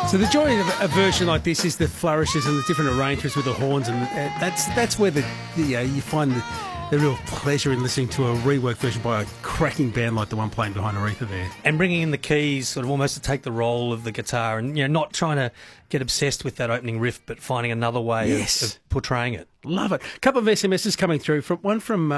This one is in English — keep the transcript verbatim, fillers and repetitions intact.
So the joy of a version like this is the flourishes and the different arrangements with the horns, and uh, that's that's where the, the uh, you find the, the real pleasure in listening to a reworked version by a cracking band like the one playing behind Aretha there. And bringing in the keys, sort of almost to take the role of the guitar, and you know, not trying to get obsessed with that opening riff, but finding another way Yes. of, of portraying it. Love it. A couple of S M Ses coming through. From one from